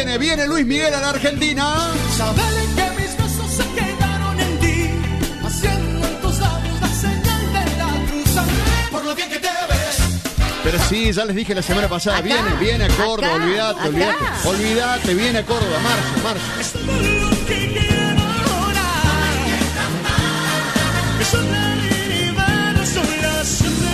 Viene Luis Miguel a la Argentina. Saber que mis besos se quedaron en ti, haciendo en tus labios la señal de la cruz, por lo bien que te ves. Pero sí, ya les dije la semana pasada, Acá, viene a Córdoba, acá, olvídate, viene a Córdoba, marzo. Es todo lo que quiero ahora. Es una libertad sola,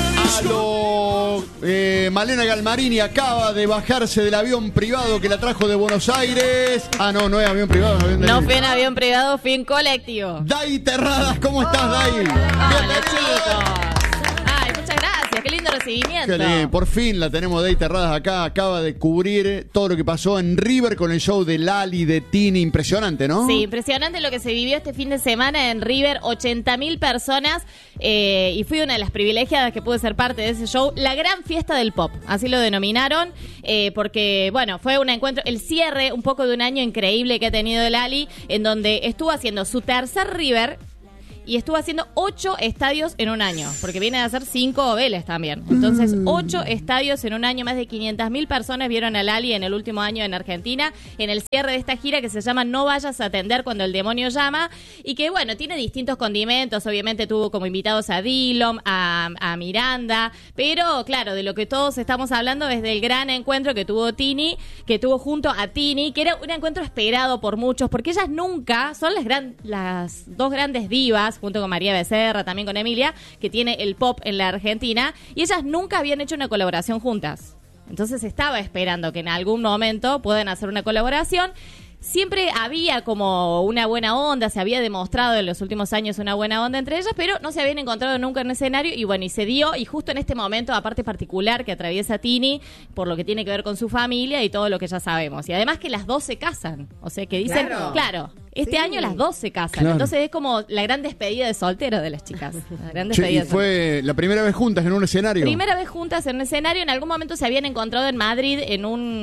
Malena Galmarini acaba de bajarse del avión privado que la trajo de Buenos Aires. Ah, no es avión privado. No fui en avión privado, fui en colectivo. Dai Terradas, ¿cómo estás, Dai? Hola, chicos. Ay, muchas gracias, qué lindo recibimiento. Por fin la tenemos Dai Terradas acá. Acaba de cubrir todo lo que pasó en River con el show de Lali, de Tini. Impresionante, ¿no? Sí, impresionante lo que se vivió este fin de semana en River. 80.000 personas. Y fui una de las privilegiadas que pude ser parte de ese show. La gran fiesta del pop, así lo denominaron. Porque, bueno, fue un encuentro, el cierre un poco de un año increíble que ha tenido Lali, en donde estuvo haciendo su tercer River. Y estuvo haciendo 8 estadios en un año, porque viene a hacer 5 Vélez también. Entonces, 8 estadios en un año, más de 500.000 personas vieron a Lali en el último año en Argentina, en el cierre de esta gira que se llama No vayas a atender cuando el demonio llama, y que, bueno, tiene distintos condimentos. Obviamente tuvo como invitados a Dillom, a Miranda, pero, claro, de lo que todos estamos hablando es del gran encuentro que tuvo Tini, que tuvo junto a Tini, que era un encuentro esperado por muchos, porque ellas nunca, son las dos grandes divas, junto con María Becerra, también con Emilia, que tiene el pop en la Argentina, y ellas nunca habían hecho una colaboración juntas. Entonces estaba esperando que en algún momento puedan hacer una colaboración. Siempre había como una buena onda, se había demostrado en los últimos años una buena onda entre ellas, pero no se habían encontrado nunca en un escenario, y bueno, y se dio, y justo en este momento, aparte particular que atraviesa Tini, por lo que tiene que ver con su familia y todo lo que ya sabemos. Y además que las dos se casan, o sea que dicen, claro, este año las dos se casan, entonces es como la gran despedida de soltero de las chicas. La gran despedida. ¿Y fue la primera vez juntas en un escenario? Primera vez juntas en un escenario. En algún momento se habían encontrado en Madrid en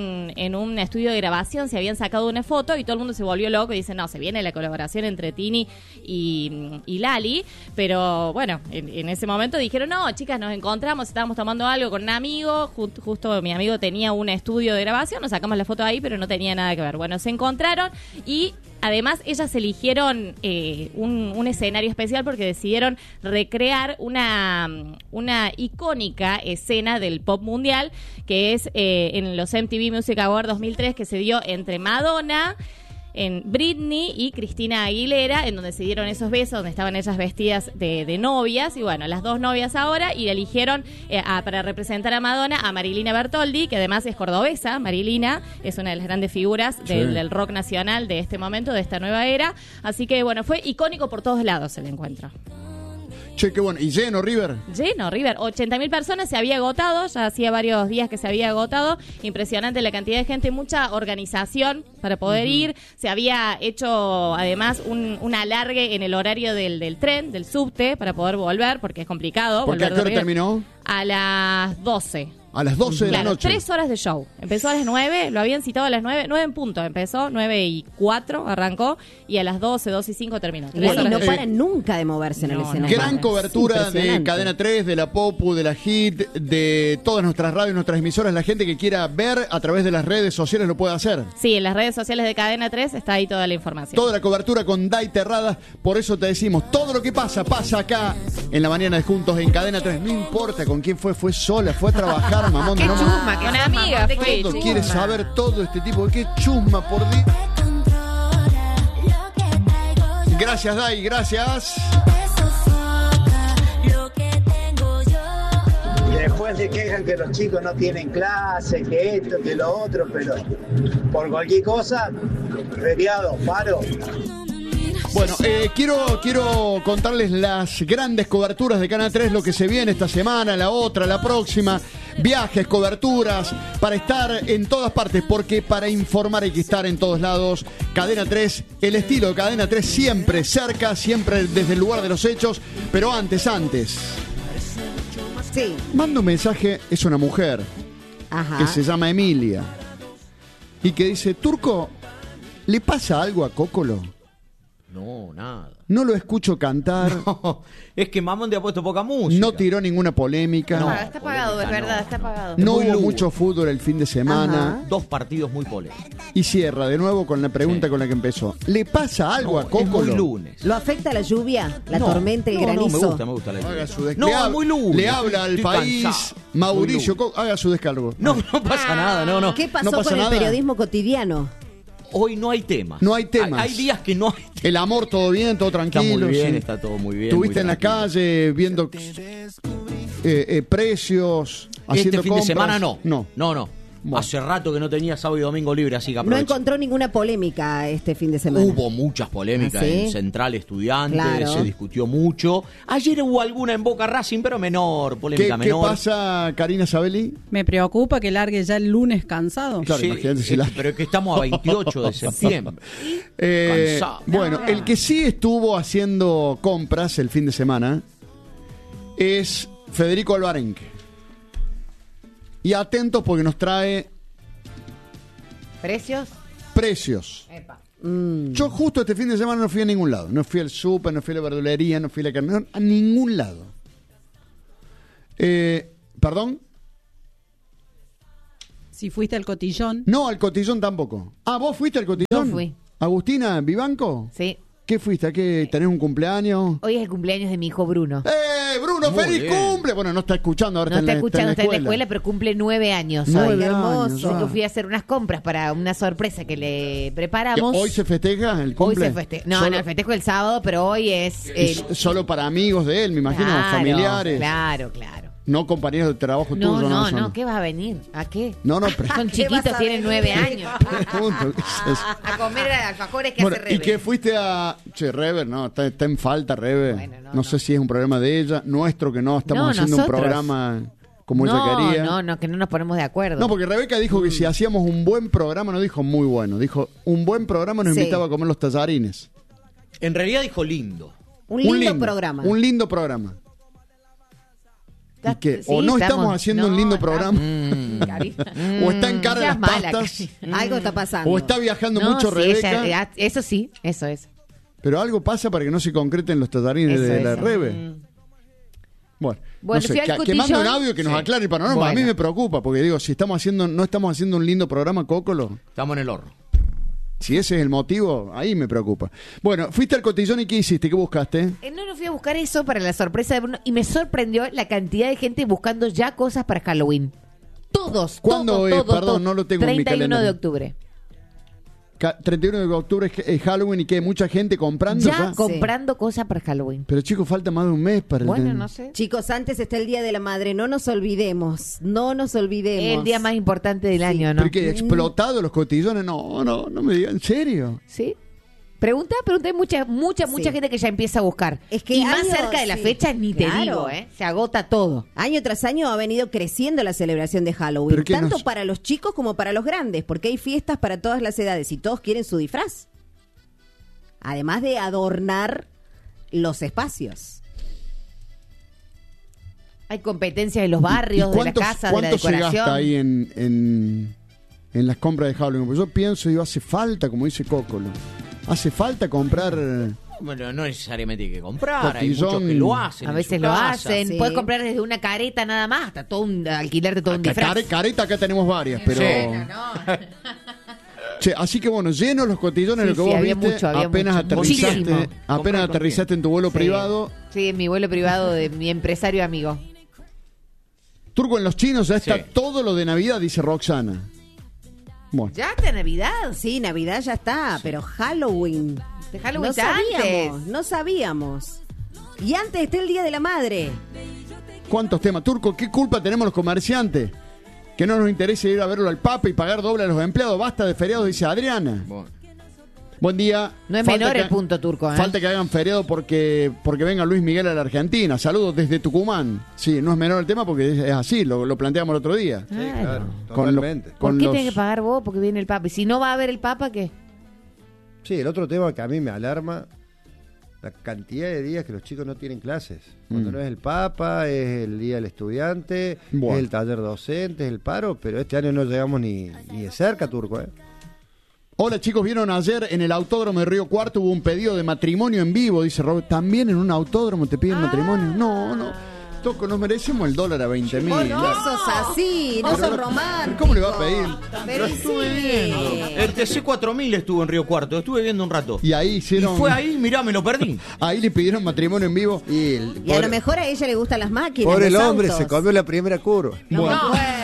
un estudio de grabación, se habían sacado una foto y todo el mundo se volvió loco y dice, no, se viene la colaboración entre Tini y Lali, pero bueno, en ese momento dijeron, no, chicas, nos encontramos, estábamos tomando algo con un amigo, justo mi amigo tenía un estudio de grabación, nos sacamos la foto ahí, pero no tenía nada que ver. Bueno, se encontraron y además ellas eligieron un escenario especial porque decidieron recrear una icónica escena del pop mundial, que es en los MTV Music Awards 2003, que se dio entre Madonna, en Britney y Cristina Aguilera, en donde se dieron esos besos, donde estaban ellas vestidas de novias, y bueno, las dos novias ahora, y eligieron para representar a Madonna a Marilina Bertoldi, que además es cordobesa. Marilina es una de las grandes figuras del rock nacional de este momento, de esta nueva era, así que bueno, fue icónico por todos lados el encuentro. Che, qué bueno. ¿Y lleno River? Lleno River. 80.000 personas, se había agotado, ya hacía varios días que se había agotado. Impresionante la cantidad de gente, mucha organización para poder ir. Se había hecho además un alargue en el horario del tren, del subte, para poder volver, porque es complicado. ¿Por qué a qué hora terminó? A las 12. A las 12 de la noche. 3 horas de show. Empezó a las 9, lo habían citado a las 9 en punto. Empezó 9:04, arrancó, y a las 12:05 terminó. Bueno, y no paran nunca de moverse en el escenario. Gran cobertura de Cadena 3, de la Popu, de la Hit, de todas nuestras radios, nuestras emisoras. La gente que quiera ver a través de las redes sociales lo puede hacer. Sí, en las redes sociales de Cadena 3 está ahí toda la información. Toda la cobertura con Dai Terradas. Por eso te decimos, todo lo que pasa acá en la mañana de Juntos en Cadena 3. No importa con quién fue sola, fue a trabajar, mamón. Qué no, chusma, que una amiga fue. Todo quiere saber todo este tipo. Qué chusma, por Dios. Gracias, Dai, gracias. Y después se quejan que los chicos no tienen clase, que esto, que lo otro, pero por cualquier cosa, feriado, paro. Bueno, quiero contarles las grandes coberturas de Canal 3, lo que se viene esta semana, la otra, la próxima. Viajes, coberturas, para estar en todas partes, porque para informar hay que estar en todos lados. Cadena 3, el estilo de Cadena 3, siempre cerca, siempre desde el lugar de los hechos, pero antes. Sí. Manda un mensaje, es una mujer, que se llama Emilia, y que dice, Turco, ¿le pasa algo a Cócolo? No, nada. No lo escucho cantar. No, es que Mamonde ha puesto poca música. No tiró ninguna polémica. No, está apagado, es verdad, está apagado. No Muy hubo lujo. mucho fútbol el fin de semana. 2 partidos muy polémicos. Y cierra de nuevo con la pregunta con la que empezó. ¿Le pasa algo a Es muy Cócolo? lunes. ¿Lo afecta la lluvia, la No, tormenta, el no, granizo? No, me gusta la Haga lluvia. su No, es muy lunes. Le habla al Estoy país. cansado. Mauricio, Muy lunes. haga su descargo. No pasa nada, no. ¿Qué pasó No pasa con nada. el periodismo cotidiano? Hoy no hay temas. No hay temas. Hay días que no hay temas. El amor, todo bien, todo Está tranquilo. muy bien, sí. está todo muy bien. Estuviste muy en la tranquilo. calle viendo precios, haciendo Este fin de compras. semana no. No. Bueno. Hace rato que no tenía sábado y domingo libre, así que No aprovecho. encontró ninguna polémica este fin de semana. Hubo muchas polémicas ¿Ah, sí? en Central Estudiantes, Claro. se discutió mucho. Ayer hubo alguna en Boca Racing, pero menor, ¿Qué polémica menor. pasa, Karina Sabelli? Me preocupa que largue ya el lunes cansado. Claro, Sí, imagínate si la- pero es que estamos a 28 de septiembre. Cansado. Bueno, el que sí estuvo haciendo compras el fin de semana es Federico Alvarenque. Y atentos porque nos trae ¿Precios? precios. Epa. Yo justo este fin de semana no fui a ningún lado. No fui al súper, no fui a la verdulería, no fui a la carne, a ningún lado. ¿Perdón? Si fuiste al cotillón. No, al cotillón tampoco. Ah, ¿vos fuiste al cotillón? No fui. Agustina, ¿Vivanco? Sí. ¿Qué fuiste? ¿A qué? ¿Tenés un cumpleaños? Hoy es el cumpleaños de mi hijo Bruno. Bruno, Muy feliz bien. cumple. Bueno, no está escuchando, ahora No está en escuchando, está en la escuela. escuela, pero cumple 9 años 9 hoy. años, Así que fui a hacer unas compras para una sorpresa que le preparamos. ¿Hoy se festeja el Hoy cumple? se festeja. No, Solo- no, el festejo el sábado, pero hoy es... es solo para amigos de él, me imagino, Claro, familiares. Claro. No compañeros de trabajo No, tuyos. no, son- no, ¿qué vas a venir? ¿A qué? No, pero... Son ¿Qué vas chiquitos, a tienen venir? 9 años. Pregunto, ¿qué es eso? A comer alfajores que Bueno, hace ¿y Rebe. qué fuiste a...? Che, Rever, no, está en falta, Rever. Bueno, no, no. sé si es un problema de ella, nuestro, que no estamos No, haciendo nosotros. un programa como ella quería. No, que no nos ponemos de acuerdo. No, porque Rebeca dijo que si hacíamos un buen programa, no dijo muy bueno, dijo un buen programa nos Sí. invitaba a comer los tallarines. En realidad dijo lindo. Un lindo programa. Un lindo programa. ¿Y qué? Sí, ¿O no estamos haciendo un lindo programa? Cari- ¿O está en cara Seas las mala, pastas? Cari. Algo está pasando. ¿O está viajando No, mucho sí, Rebeca? eso sí, eso es. Pero algo pasa para que no se concreten los tallarines Eso de la es. Rebe. Bueno, Bueno, no sé, fui al que mande un cotillón. audio que nos Sí. aclare el panorama. A mí Bueno. me preocupa, porque digo, si no estamos haciendo un lindo programa, Cócolo, Estamos en el horno. si ese es el motivo, ahí me preocupa. Bueno, fuiste al cotillón y ¿qué hiciste? ¿Qué buscaste? No fui a buscar eso para la sorpresa de Bruno y me sorprendió la cantidad de gente buscando ya cosas para Halloween. Todos, ¿Cuándo todos, es? todos, Perdón, todos. no lo tengo en mi 31 de calendario. octubre. 31 de octubre es Halloween y que hay mucha gente comprando Ya ya. comprando cosas para Halloween. Pero chicos, falta más de un mes para el Bueno, no sé. Chicos, antes está el Día de la Madre, no nos olvidemos, no nos olvidemos. El día más importante del año, ¿no? ¿Pero qué? ¿Explotado los cotillones? No me digan, ¿en serio? ¿Sí? Pregunta, hay mucha Sí. gente que ya empieza a buscar. Es que y más año, cerca de la sí. fecha ni te Claro. digo, ¿eh? Se agota todo. Año tras año ha venido creciendo la celebración de Halloween, ¿Pero qué tanto nos- para los chicos como para los grandes, porque hay fiestas para todas las edades y todos quieren su disfraz. Además de adornar los espacios. Hay competencias de los barrios, de la casa, de la ¿Cuánto se decoración. gasta ahí en las compras de Halloween? Porque yo pienso, digo, hace falta, como dice Cócolo, hace falta comprar... Bueno, no necesariamente hay que comprar, hay Cotillón. muchos que lo hacen. A en veces su lo casa. hacen. Sí. Puedes comprar desde una careta nada más hasta alquilarte todo un disfraz. Careta acá tenemos varias, pero... No. Che, así que bueno, llenos los cotillones, Sí, lo que sí, vos había viste, mucho, había apenas mucho. aterrizaste, Muchísimo. apenas aterrizaste en tu vuelo Sí. privado. Sí, en mi vuelo privado de mi empresario amigo. Turco en los chinos ya está Sí. todo lo de Navidad, dice Roxana. Bueno, ¿Ya está Navidad? Sí, Navidad ya está, pero Halloween. De Halloween no está sabíamos, antes. no sabíamos. Y antes está el Día de la Madre. ¿cuántos temas? Turco, ¿qué culpa tenemos los comerciantes? Que no nos interesa ir a verlo al Papa y pagar doble a los empleados. Basta de feriados, dice Adriana. Bueno. Buen día. No es Falta menor que- el punto, Turco, ¿eh? Falta que hagan feriado porque venga Luis Miguel a la Argentina. Saludos desde Tucumán. Sí, no es menor el tema porque es así, lo planteamos el otro día. Sí, Claro. claro, Con lo- totalmente. ¿Por con qué los- tiene que pagar vos? Porque viene el Papa. Y si no va a haber el Papa, ¿qué? Sí, el otro tema que a mí me alarma, la cantidad de días que los chicos no tienen clases. Cuando no es el Papa, es el Día del Estudiante, Bueno. es el taller docente, es el paro, pero este año no llegamos ni de cerca, Turco, ¿eh? Hola chicos, ¿vieron ayer en el autódromo de Río Cuarto hubo un pedido de matrimonio en vivo? Dice Robert. ¿También en un autódromo te piden matrimonio? No. Toco, nos merecemos el dólar a 20.000. No sos así, no sos romántico. ¿Cómo le va a pedir? Pero Estuve sí. viendo. El TC 4000 estuvo en Río Cuarto. Estuve viendo un rato. Y ahí hicieron... Y fue ahí, mirá, me lo perdí. Ahí le pidieron matrimonio en vivo. Y a lo mejor a ella le gustan las máquinas. Por el los hombre, autos. se comió la primera curva. Bueno. No.